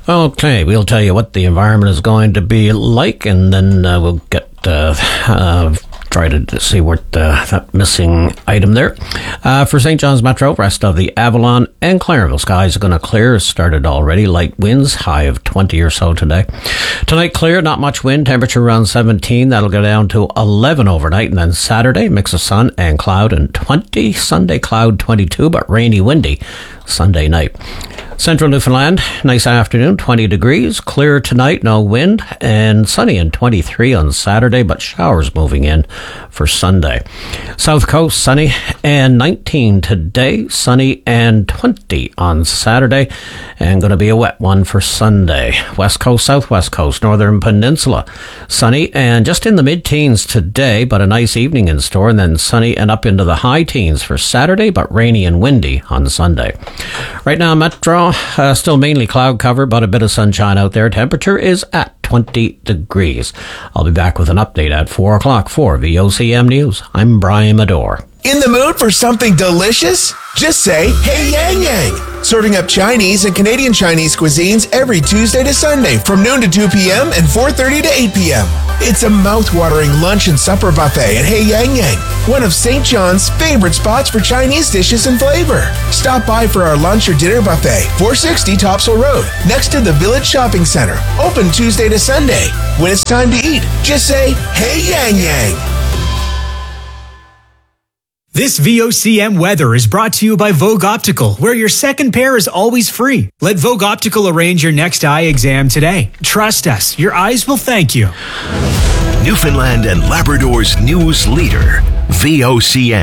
Okay, we'll tell you what the environment is going to be like, and then we'll get try to see what that missing item there. For St. John's Metro, rest of the Avalon and Clarenville skies are going to clear. Started already. Light winds, high of 20 or so today. Tonight clear, not much wind, temperature around 17. That'll go down to 11 overnight, and then Saturday mix of sun and cloud and 20. Sunday cloud 22, but rainy, windy Sunday night. Central Newfoundland, nice afternoon, 20 degrees, clear tonight, no wind, and sunny and 23 on Saturday, but showers moving in for Sunday. South Coast, sunny and 19 today, sunny and 20 on Saturday, and going to be a wet one for Sunday. West Coast, Southwest Coast, Northern Peninsula, sunny and just in the mid-teens today, but a nice evening in store, and then sunny and up into the high teens for Saturday, but rainy and windy on Sunday. Right now, Metro, still mainly cloud cover, but a bit of sunshine out there. Temperature is at 20 degrees. I'll be back with an update at 4 o'clock for VOCM News. I'm Brian Medore. In the mood for something delicious? Just say, hey Yang Yang. Serving up Chinese and Canadian Chinese cuisines every Tuesday to Sunday from noon to 2 p.m. and 4:30 to 8 p.m. It's a mouth-watering lunch and supper buffet at Hey Yang Yang, one of St. John's favorite spots for Chinese dishes and flavor. Stop by for our lunch or dinner buffet, 460 Topsail Road, next to the Village Shopping Center. Open Tuesday to Sunday. When it's time to eat, just say, hey Yang Yang. This VOCM weather is brought to you by Vogue Optical, where your second pair is always free. Let Vogue Optical arrange your next eye exam today. Trust us, your eyes will thank you. Newfoundland and Labrador's news leader, VOCM.